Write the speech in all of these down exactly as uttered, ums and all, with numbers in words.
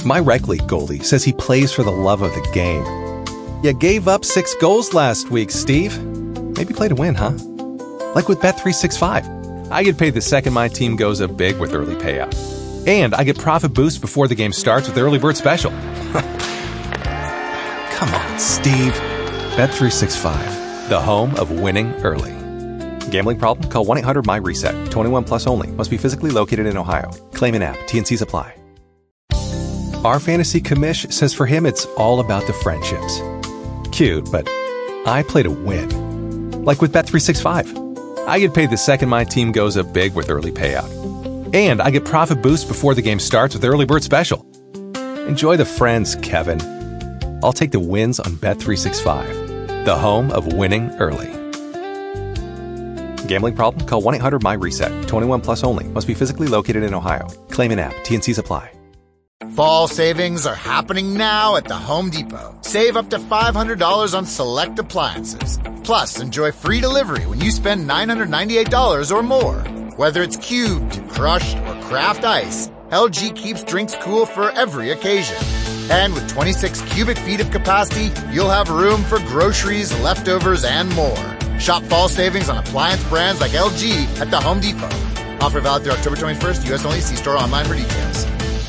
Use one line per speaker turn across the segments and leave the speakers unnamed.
My rec league goalie says he plays for the love of the game. You gave up six goals last week, Steve. Maybe play to win, huh? Like with Bet three sixty-five. I get paid the second my team goes up big with early payout. And I get profit boosts before the game starts with Early Bird Special. Come on, Steve. Bet three sixty-five, the home of winning early. Gambling problem? Call one eight hundred M Y reset. twenty-one plus only. Must be physically located in Ohio. Claim an app. T N Cs apply. Our fantasy commish says for him it's all about the friendships. Cute, but I play to win. Like with Bet three sixty-five. I get paid the second my team goes up big with early payout. And I get profit boosts before the game starts with Early Bird Special. Enjoy the friends, Kevin. I'll take the wins on Bet three sixty-five, the home of winning early. Gambling problem? Call one eight hundred M Y reset. twenty-one plus only. Must be physically located in Ohio. Claim an app. T N Cs apply.
Fall savings are happening now at the Home Depot. Save up to five hundred dollars on select appliances. Plus, enjoy free delivery when you spend nine hundred ninety-eight dollars or more. Whether it's cubed, crushed, or craft ice, L G keeps drinks cool for every occasion. And with twenty-six cubic feet of capacity, you'll have room for groceries, leftovers, and more. Shop fall savings on appliance brands like L G at the Home Depot. Offer valid through October twenty-first. U S only. See store online for details.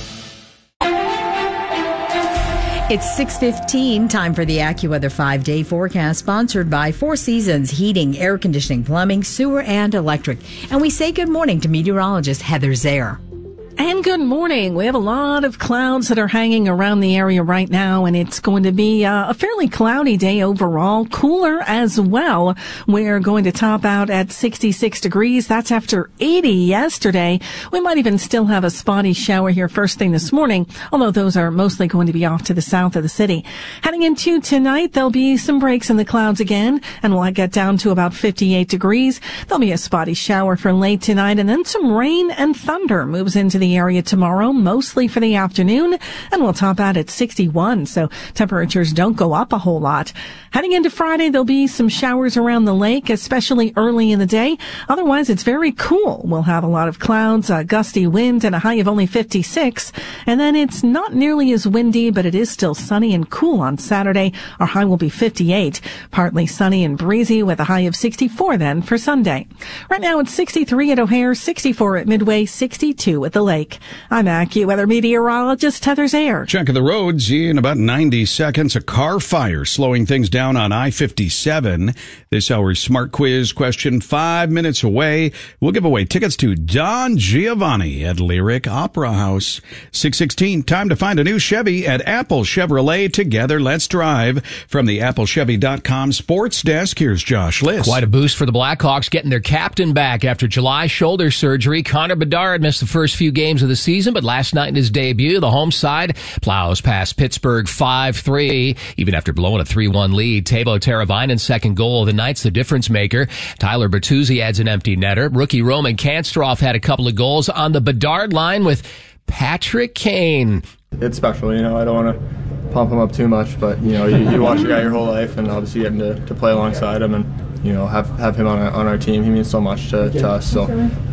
It's six fifteen, time for the AccuWeather five-day forecast, sponsored by Four Seasons Heating, Air Conditioning, Plumbing, Sewer, and Electric. And we say good morning to meteorologist Heather Zaire.
And good morning. We have a lot of clouds that are hanging around the area right now, and it's going to be uh, a fairly cloudy day overall, cooler as well. We're going to top out at sixty-six degrees. That's after eighty yesterday. We might even still have a spotty shower here first thing this morning, although those are mostly going to be off to the south of the city. Heading into tonight, there'll be some breaks in the clouds again, and we'll get down to about fifty-eight degrees. There'll be a spotty shower for late tonight, and then some rain and thunder moves into the area tomorrow, mostly for the afternoon, and we'll top out at sixty-one, so temperatures don't go up a whole lot. Heading into Friday, there'll be some showers around the lake, especially early in the day. Otherwise, it's very cool. We'll have a lot of clouds, a gusty wind, and a high of only fifty-six. And then it's not nearly as windy, but it is still sunny and cool on Saturday. Our high will be fifty-eight. Partly sunny and breezy with a high of sixty-four then for Sunday. Right now, it's sixty-three at O'Hare, sixty-four at Midway, sixty-two at the lake. I'm AccuWeather meteorologist Heather Zaire.
Checking the roads in about ninety seconds. A car fire slowing things down on I fifty-seven. This hour's Smart Quiz question five minutes away. We'll give away tickets to Don Giovanni at Lyric Opera House. six sixteen, time to find a new Chevy at Apple Chevrolet. Together, let's drive. From the Apple Chevy dot com sports desk, here's Josh Liss.
Quite a boost for the Blackhawks, getting their captain back after July shoulder surgery. Connor Bedard missed the first few games of the season, but last night in his debut, the home side plows past Pittsburgh five three, even after blowing a three one lead. Teuvo Teravainen's second goal of the night's the difference maker. Tyler Bertuzzi adds an empty netter. Rookie Roman Kanstrov had a couple of goals on the Bedard line with Patrick Kane.
It's special, you know, I don't want to pump him up too much, but, you know, you, you watch a guy your whole life, and obviously getting to, to play alongside him and, you know, have have him on our, on our team. He means so much to, to us. So,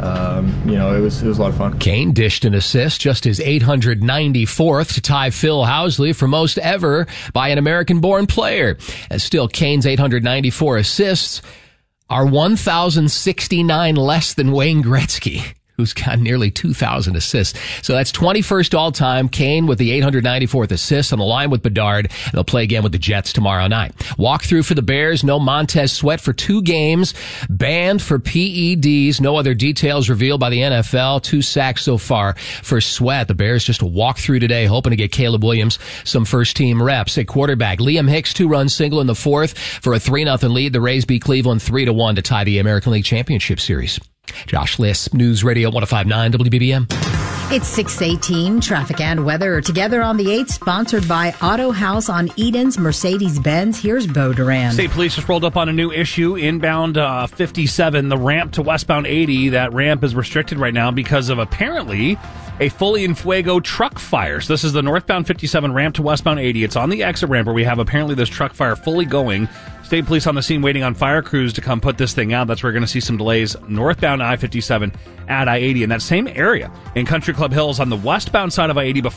um, you know, it was it was a lot of fun.
Kane dished an assist, just his eight hundred ninety-fourth, to tie Phil Housley for most ever by an American-born player. As still, Kane's eight hundred ninety-four assists are one thousand sixty-nine less than Wayne Gretzky, who's got nearly two thousand assists. So that's twenty-first all-time. Kane with the eight hundred ninety-fourth assist on the line with Bedard. They'll play again with the Jets tomorrow night. Walkthrough for the Bears. No Montez Sweat for two games. Banned for P E Ds. No other details revealed by the N F L. Two sacks so far for Sweat. The Bears just a walkthrough today, hoping to get Caleb Williams some first-team reps. At quarterback, Liam Hicks, two-run single in the fourth for a three nothing lead. The Rays beat Cleveland three to one to tie the American League Championship Series. Josh Liss, News Radio one oh five point nine W B B M.
It's six eighteen, traffic and weather together on the eighth, sponsored by Auto House on Eden's Mercedes-Benz. Here's Bo Duran.
State Police just rolled up on a new issue, inbound uh, fifty-seven, the ramp to westbound eighty. That ramp is restricted right now because of apparently a fully in fuego truck fire. So this is the northbound fifty-seven ramp to westbound eighty. It's on the exit ramp where we have apparently this truck fire fully going. State Police on the scene waiting on fire crews to come put this thing out. That's where we're going to see some delays northbound I fifty-seven at I eighty in that same area in Country Club Hills on the westbound side of I eighty before